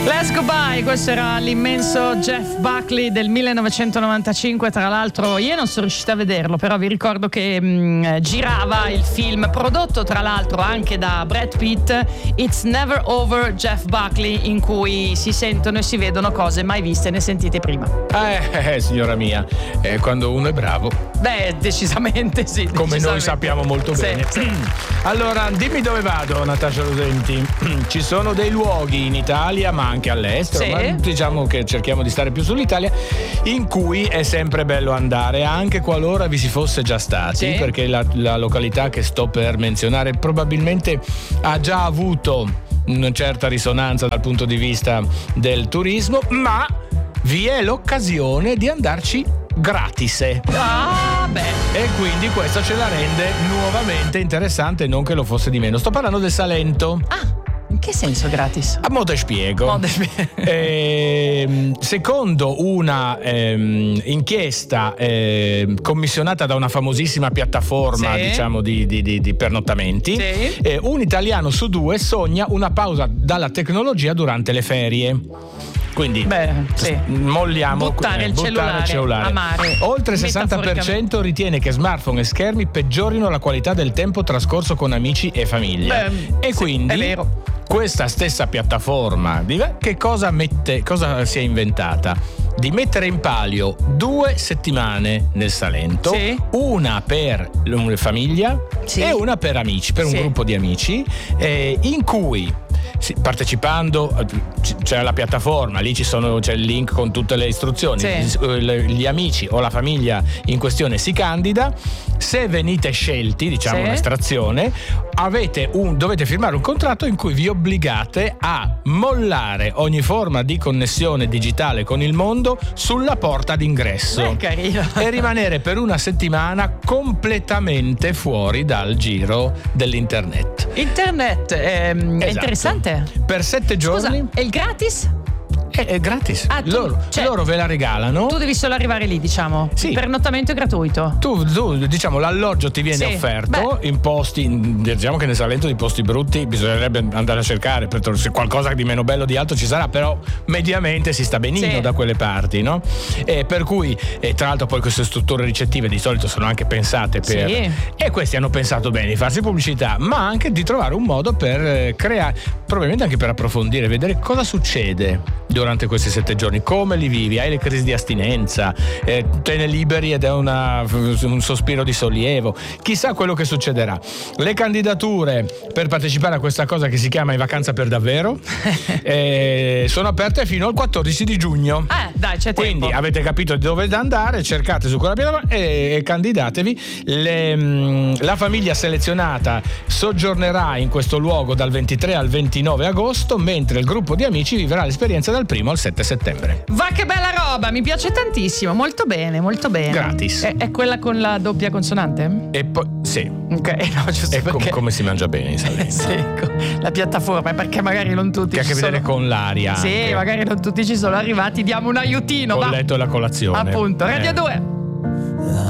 Let's go by, questo era l'immenso Jeff Buckley del 1995. Tra l'altro io non sono riuscita a vederlo, però vi ricordo che girava il film prodotto tra l'altro anche da Brad Pitt, It's Never Over Jeff Buckley, in cui si sentono e si vedono cose mai viste né sentite prima. Signora mia, quando uno è bravo. Beh, decisamente sì. Come decisamente. noi sappiamo molto bene. Sì. Allora, dimmi dove vado, Natascia Rosenti. Ci sono dei luoghi in Italia, ma anche all'estero, Sì. ma diciamo che cerchiamo di stare più sull'Italia, in cui è sempre bello andare, anche qualora vi si fosse già stati, Sì. perché la località che sto per menzionare probabilmente ha già avuto una certa risonanza dal punto di vista del turismo, ma vi è l'occasione di andarci gratis. Ah, beh. E quindi questo ce la rende nuovamente interessante, non che lo fosse di meno. Sto parlando del Salento. In che senso gratis? A mo' te spiego. Secondo una inchiesta commissionata da una famosissima piattaforma, Sì. diciamo di pernottamenti, Sì. un italiano su 2 sogna una pausa dalla tecnologia durante le ferie. Quindi molliamo buttare il cellulare a mare. Oltre il 60% ritiene che smartphone e schermi peggiorino la qualità del tempo trascorso con amici e famiglia. E quindi è vero. questa stessa piattaforma che cosa si è inventata? Di mettere in palio 2 settimane nel Salento, Sì. una per una famiglia Sì. e una per amici, per un Sì. gruppo di amici, in cui partecipando c'è la piattaforma, lì c'è il link con tutte le istruzioni. Sì. Gli amici o la famiglia in questione si candida. Se venite scelti, diciamo Sì. un'estrazione, dovete firmare un contratto in cui vi obbligate a mollare ogni forma di connessione digitale con il mondo sulla porta d'ingresso Carino. e rimanere per una settimana completamente fuori dal giro dell'internet. Internet è interessante. Per 7 giorni. Scusa, è il gratis? È gratis. Cioè, loro ve la regalano. Tu devi solo arrivare lì, diciamo. Sì. Il pernottamento è gratuito. Tu, diciamo, l'alloggio ti viene Sì. offerto in posti, diciamo che nel Salento di posti brutti bisognerebbe andare a cercare, se qualcosa di meno bello di altro ci sarà, però mediamente si sta benino Sì. da quelle parti, no? Per cui, tra l'altro poi queste strutture ricettive di solito sono anche pensate per... Sì. E questi hanno pensato bene di farsi pubblicità, ma anche di trovare un modo per creare, probabilmente anche per approfondire, vedere cosa succede durante questi 7 giorni, come li vivi, hai le crisi di astinenza, te ne liberi ed è un sospiro di sollievo, chissà quello che succederà. Le candidature per partecipare a questa cosa che si chiama In Vacanza per Davvero sono aperte fino al 14 di giugno. Dai, c'è tempo. Quindi avete capito dove andare, cercate su quella piattaforma e candidatevi. La famiglia selezionata soggiornerà in questo luogo dal 23 al 29 agosto, mentre il gruppo di amici vivrà l'esperienza dal 1 al 7 settembre. Va che bella roba, mi piace tantissimo, molto bene, molto bene. Gratis. È quella con la doppia consonante? E poi sì. Ok, no, giusto E perché... come si mangia bene in Salento. Sì, la piattaforma, perché magari non tutti Che ha a che vedere con l'aria. Sì, anche. magari non tutti ci sono arrivati, diamo un aiutino. Col va. letto e la colazione. Appunto, Radio 2.